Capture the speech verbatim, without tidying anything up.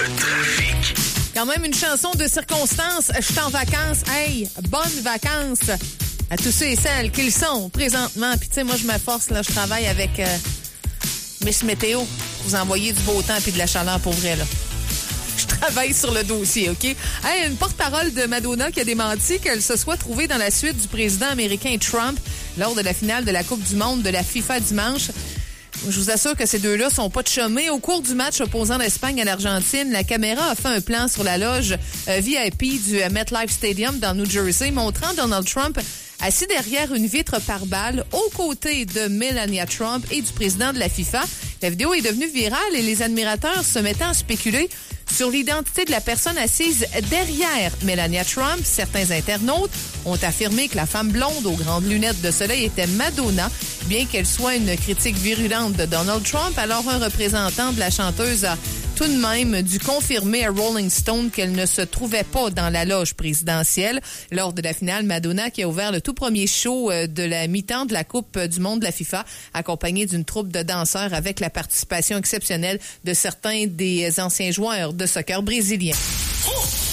Le trafic. Quand même une chanson de circonstance. Je suis en vacances. Hey, bonnes vacances à tous ceux et celles qui le sont présentement. Puis tu sais, moi, je m'efforce, là, je travaille avec euh, Miss Météo. Vous envoyez du beau temps puis de la chaleur pour vrai, là. Je travaille sur le dossier, OK? Hey, une porte-parole de Madonna qui a démenti qu'elle se soit trouvée dans la suite du président américain Trump lors de la finale de la Coupe du monde de la FIFA dimanche. Je vous assure que ces deux-là sont pas de chômés. Au cours du match opposant l'Espagne à l'Argentine, la caméra a fait un plan sur la loge euh, V I P du euh, MetLife Stadium dans New Jersey, montrant Donald Trump assis derrière une vitre par balle aux côtés de Melania Trump et du président de la FIFA. La vidéo est devenue virale et les admirateurs se mettant à spéculer sur l'identité de la personne assise derrière Melania Trump. Certains internautes ont affirmé que la femme blonde aux grandes lunettes de soleil était Madonna, bien qu'elle soit une critique virulente de Donald Trump. Alors, un représentant de la chanteuse a tout de même dû confirmer à Rolling Stone qu'elle ne se trouvait pas dans la loge présidentielle. Lors de la finale, Madonna, qui a ouvert le tout premier show de la mi-temps de la Coupe du monde de la FIFA, accompagnée d'une troupe de danseurs avec la participation exceptionnelle de certains des anciens joueurs de soccer brésiliens. Oh!